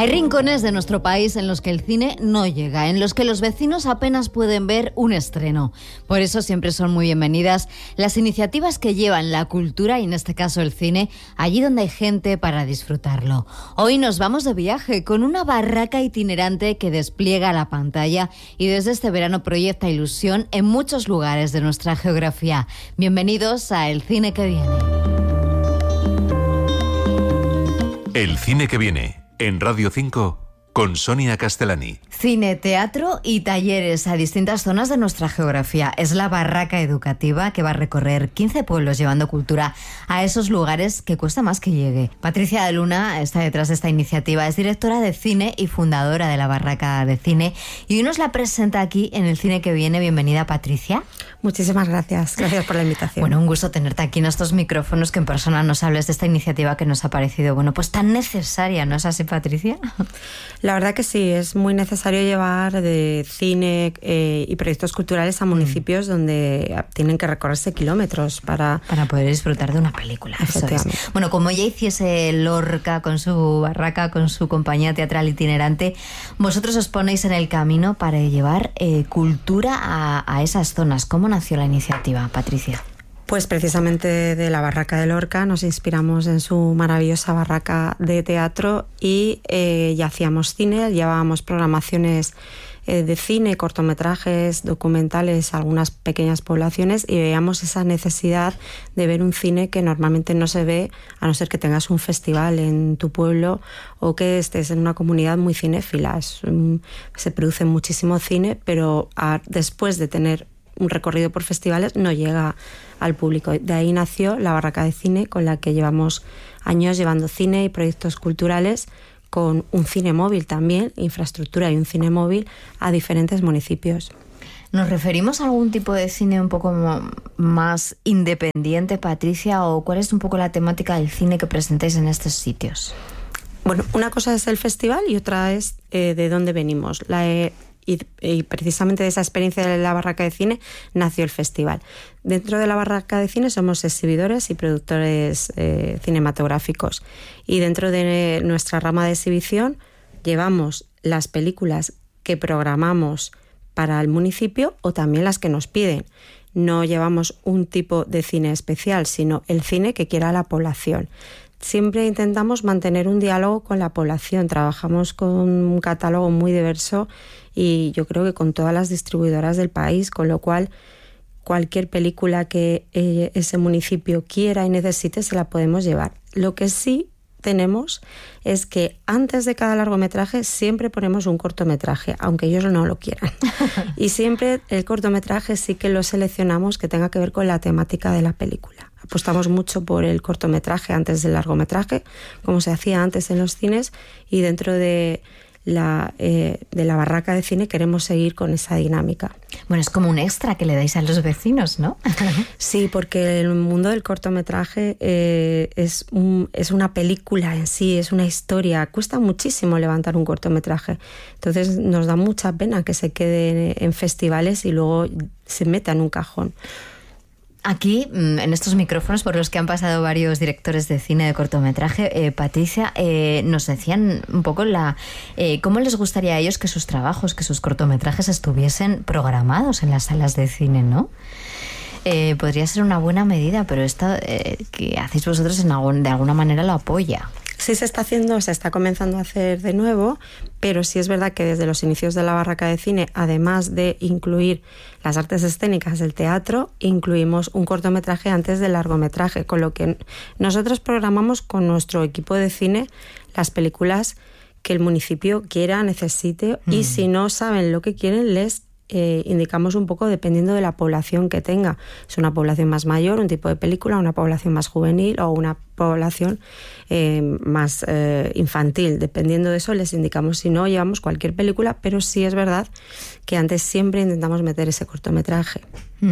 Hay rincones de nuestro país en los que el cine no llega, en los que los vecinos apenas pueden ver un estreno. Por eso siempre son muy bienvenidas las iniciativas que llevan la cultura, y en este caso el cine, allí donde hay gente para disfrutarlo. Hoy nos vamos de viaje con una barraca itinerante que despliega la pantalla y desde este verano proyecta ilusión en muchos lugares de nuestra geografía. Bienvenidos a El Cine que Viene. El Cine que Viene, en Radio 5, con Sonia Castellani. Cine, teatro y talleres a distintas zonas de nuestra geografía. Es la barraca educativa que va a recorrer 15 pueblos llevando cultura a esos lugares que cuesta más que llegue. Patricia de Luna está detrás de esta iniciativa, es directora de cine y fundadora de la barraca de cine y hoy nos la presenta aquí en El Cine que Viene. Bienvenida, Patricia. Muchísimas gracias por la invitación. Bueno, un gusto tenerte aquí en estos micrófonos, que en persona nos hables de esta iniciativa que nos ha parecido, bueno, pues tan necesaria, ¿no es así, Patricia? La verdad que sí, es muy necesario llevar de cine y proyectos culturales a municipios donde tienen que recorrerse kilómetros para poder disfrutar de una película. Eso es. Bueno, como ya hiciese Lorca con su barraca, con su compañía teatral itinerante, vosotros os ponéis en el camino para llevar cultura a esas zonas. ¿Cómo nació la iniciativa, Patricia? Pues precisamente de la barraca de Lorca nos inspiramos en su maravillosa barraca de teatro y ya hacíamos cine, llevábamos programaciones de cine, cortometrajes, documentales, algunas pequeñas poblaciones, y veíamos esa necesidad de ver un cine que normalmente no se ve, a no ser que tengas un festival en tu pueblo o que estés en una comunidad muy cinéfila. Se produce muchísimo cine, pero después de tener un recorrido por festivales no llega al público. De ahí nació la barraca de cine, con la que llevamos años llevando cine y proyectos culturales, con un cine móvil también, infraestructura y un cine móvil a diferentes municipios. ¿Nos referimos a algún tipo de cine un poco más independiente, Patricia, o cuál es un poco la temática del cine que presentáis en estos sitios? Bueno, una cosa es el festival y otra es de dónde venimos. Y precisamente de esa experiencia de la barraca de cine nació el festival. Dentro de la barraca de cine somos exhibidores y productores cinematográficos, y dentro de nuestra rama de exhibición llevamos las películas que programamos para el municipio o también las que nos piden. No llevamos un tipo de cine especial, sino el cine que quiera la población. Siempre intentamos mantener un diálogo con la población. Trabajamos con un catálogo muy diverso y yo creo que con todas las distribuidoras del país, con lo cual cualquier película que ese municipio quiera y necesite se la podemos llevar. Lo que sí tenemos es que antes de cada largometraje siempre ponemos un cortometraje, aunque ellos no lo quieran. Y siempre el cortometraje sí que lo seleccionamos que tenga que ver con la temática de la película. Apostamos mucho por el cortometraje antes del largometraje, como se hacía antes en los cines, y dentro de la barraca de cine queremos seguir con esa dinámica. Bueno, es como un extra que le dais a los vecinos, ¿no? Sí, porque el mundo del cortometraje es una película en sí, es una historia. Cuesta muchísimo levantar un cortometraje. Entonces nos da mucha pena que se quede en festivales y luego se meta en un cajón. Aquí, en estos micrófonos por los que han pasado varios directores de cine de cortometraje, Patricia, nos decían un poco cómo les gustaría a ellos que sus trabajos, que sus cortometrajes estuviesen programados en las salas de cine, ¿no? Podría ser una buena medida, pero esto que hacéis vosotros de alguna manera lo apoya. Sí se está comenzando a hacer de nuevo, pero sí es verdad que desde los inicios de la barraca de cine, además de incluir las artes escénicas del teatro, incluimos un cortometraje antes del largometraje, con lo que nosotros programamos con nuestro equipo de cine las películas que el municipio quiera, necesite, y si no saben lo que quieren, les indicamos un poco dependiendo de la población que tenga. Es una población más mayor, un tipo de película, una población más juvenil o una población más infantil. Dependiendo de eso les indicamos. Si no, llevamos cualquier película, pero sí es verdad que antes siempre intentamos meter ese cortometraje.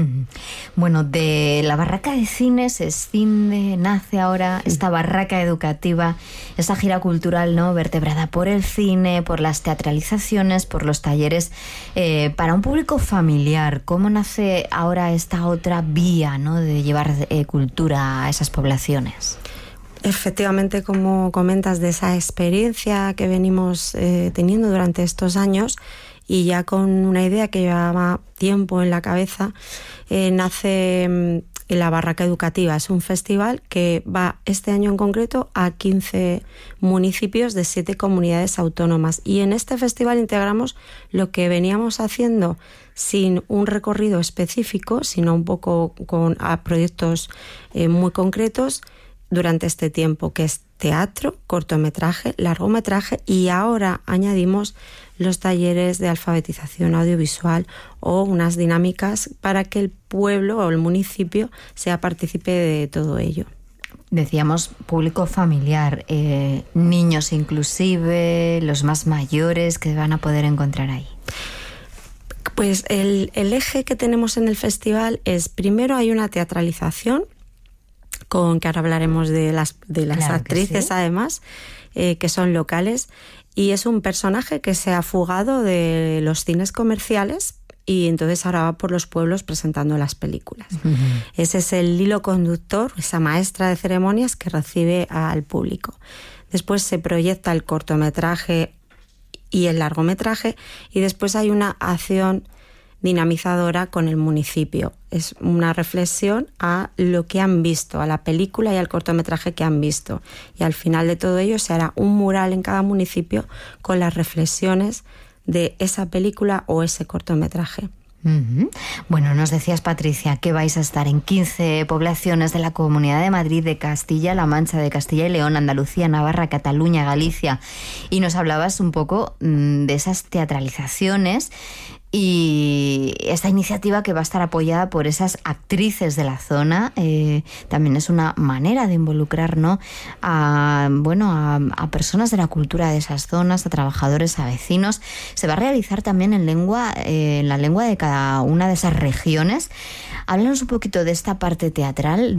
Bueno, de la barraca de cine se escinde, nace ahora esta barraca educativa, esta gira cultural, ¿no?, vertebrada por el cine, por las teatralizaciones, por los talleres, para un público familiar. ¿Cómo nace ahora esta otra vía, ¿no?, de llevar cultura a esas poblaciones? Efectivamente, como comentas, de esa experiencia que venimos teniendo durante estos años, y ya con una idea que llevaba tiempo en la cabeza, nace la Barraca Educativa. Es un festival que va este año en concreto a 15 municipios de 7 comunidades autónomas. Y en este festival integramos lo que veníamos haciendo sin un recorrido específico, sino un poco a proyectos muy concretos durante este tiempo, que es teatro, cortometraje, largometraje, y ahora añadimos los talleres de alfabetización audiovisual o unas dinámicas para que el pueblo o el municipio sea partícipe de todo ello. Decíamos público familiar, niños inclusive, los más mayores que van a poder encontrar ahí. Pues el eje que tenemos en el festival es, primero hay una teatralización, que ahora hablaremos de las claro actrices, sí, además, que son locales, y es un personaje que se ha fugado de los cines comerciales y entonces ahora va por los pueblos presentando las películas. Uh-huh. Ese es el hilo conductor, esa maestra de ceremonias que recibe al público. Después se proyecta el cortometraje y el largometraje, y después hay una acción dinamizadora con el municipio. Es una reflexión a lo que han visto, a la película y al cortometraje que han visto. Y al final de todo ello se hará un mural en cada municipio con las reflexiones de esa película o ese cortometraje. Uh-huh. Bueno, nos decías, Patricia, que vais a estar en 15 poblaciones de la Comunidad de Madrid, de Castilla-La Mancha, de Castilla y León, Andalucía, Navarra, Cataluña, Galicia, y nos hablabas un poco de esas teatralizaciones y esta iniciativa que va a estar apoyada por esas actrices de la zona. También es una manera de involucrar, ¿no?, a personas de la cultura de esas zonas, a trabajadores, a vecinos. Se va a realizar también en la lengua de cada una de esas regiones. Háblanos un poquito de esta parte teatral,